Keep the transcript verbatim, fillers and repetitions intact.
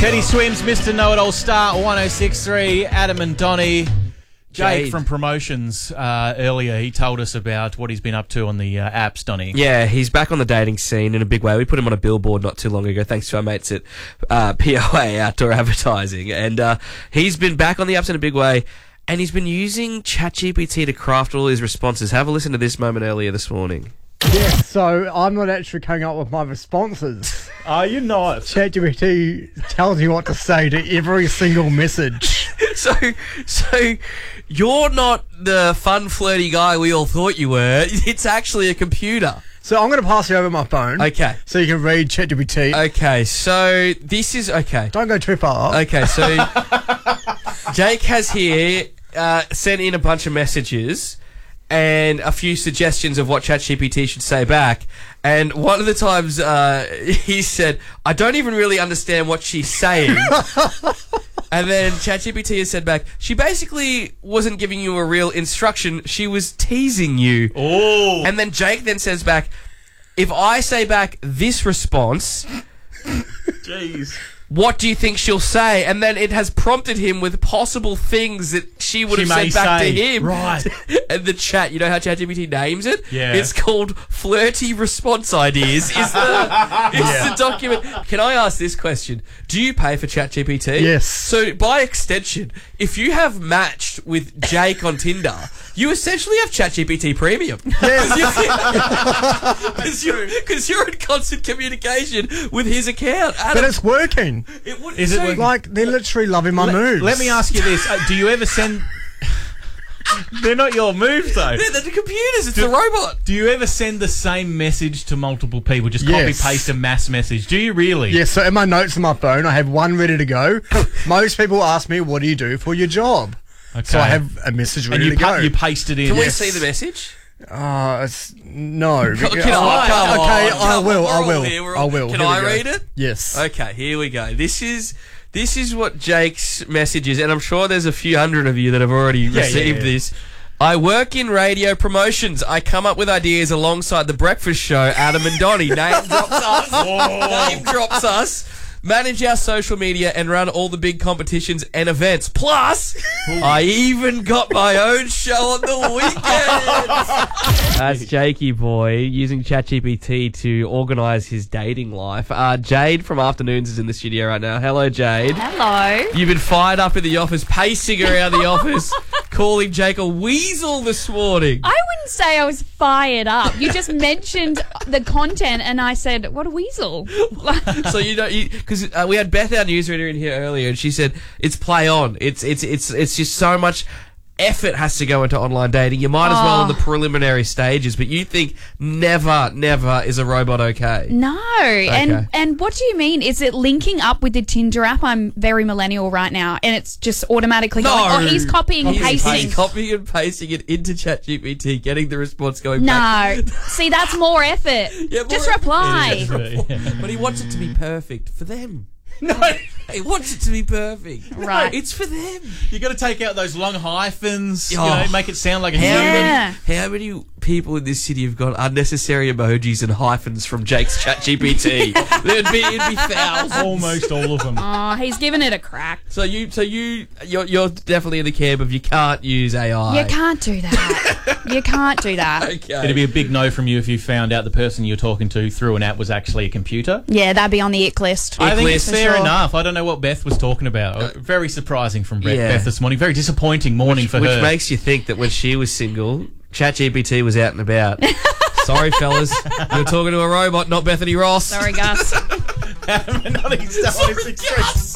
Teddy Swims, Mister Know-It-All Star, one oh six point three, Adam and Donnie. Jake Jade. from Promotions uh, earlier, he told us about what he's been up to on the uh, apps, Donnie. Yeah, he's back on the dating scene in a big way. We put him on a billboard not too long ago, thanks to our mates at uh, P O A Outdoor Advertising. And uh, he's been back on the apps in a big way, and he's been using ChatGPT to craft all his responses. Have a listen to this moment earlier this morning. Yes, so I'm not actually coming up with my responses. Are you not? ChatGPT tells you what to say to every single message. So, so you're not the fun, flirty guy we all thought you were. It's actually a computer. So I'm going to pass you over my phone. Okay. So you can read ChatGPT. Okay, so this is... Okay. Don't go too far. Okay, so Jake has here uh, sent in a bunch of messages and a few suggestions of what ChatGPT should say back. And one of the times uh, he said, I don't even really understand what she's saying. And then ChatGPT has said back, she basically wasn't giving you a real instruction. She was teasing you. Oh. And then Jake then says back, if I say back this response... Jeez. What do you think she'll say? And then it has prompted him with possible things that she would She have may said back say. to him. Right. And the chat, you know how ChatGPT names it? Yeah. It's called Flirty Response Ideas. Is the, is Yeah. the document. Can I ask this question? Do you pay for ChatGPT? Yes. So by extension, if you have matched with Jake on Tinder, you essentially have ChatGPT Premium. Because you're, because you're in constant communication with his account. But Adam, it's working. it would, Is it so- working? Like, they're literally loving my Let, moves. let me ask you this. Uh, do you ever send... They're not your moves, though. They're the computers. It's the robot. Do you ever send the same message to multiple people? Just Yes. copy-paste a mass message. Do you really? Yes, so in my notes on my phone, I have one ready to go. Most people ask me, what do you do for your job? Okay. So I have a message And ready you, to go. pa- you paste it in. Can we Yes. see the message? Uh, it's, no. Can Because- I? oh, Come on, okay, I come will, on, I we're will. all here, we're I all- will. Can Here we I go. read it? Yes. Okay, here we go. This is this is what Jake's message is, and I'm sure there's a few hundred of you that have already Yeah, received yeah, yeah. this. I work in radio promotions. I come up with ideas alongside the breakfast show, Adam and Donnie. Name drops us. Name drops us. Manage our social media and run all the big competitions and events. Plus, I even got my own show on the weekends. That's Jakey boy using ChatGPT to organise his dating life. Uh, Jade from Afternoons is in the studio right now. Hello, Jade. Hello. You've been fired up in the office, pacing around the office, calling Jake a weasel this morning. I wouldn't say I was fired up. You just mentioned the content, and I said, "What a weasel!" So you know, because uh, we had Beth, our newsreader, in here earlier, and she said it's play on. It's it's it's it's just so much effort has to go into online dating. You might as well in the preliminary stages, but you think never, never is a robot okay? No. Okay. And and what do you mean? Is it linking up with the Tinder app? I'm very millennial right now, and it's just automatically No. going, oh, he's copying and He's, pasting. he's copying and pasting it into ChatGPT, getting the response going no. back. See, that's more effort. Yeah, more just effort. reply. But he wants it to be perfect for them. No. He wants it to be perfect. Right. No, it's for them. You got to take out those long hyphens. Oh. You know, make it sound like a How human. Yeah. many, how many people in this city have got unnecessary emojis and hyphens from Jake's ChatGPT? There'd be, it'd be thousands. Almost all of them. Oh, he's giving it a crack. So you, so you, you're, you're definitely in the camp of you can't use A I. You can't do that. You can't do that. Okay. It'd be a big no from you if you found out the person you're talking to through an app was actually a computer. Yeah, that'd be on the ick list. I think list. it's fair For sure. enough. I don't know what Beth was talking about. Very surprising from Beth, Yeah. Beth this morning. Very disappointing morning for Which her. makes you think that when she was single, ChatGPT was out and about. Sorry, fellas. You're talking to a robot, not Bethany Ross. Sorry, Gus. Sorry,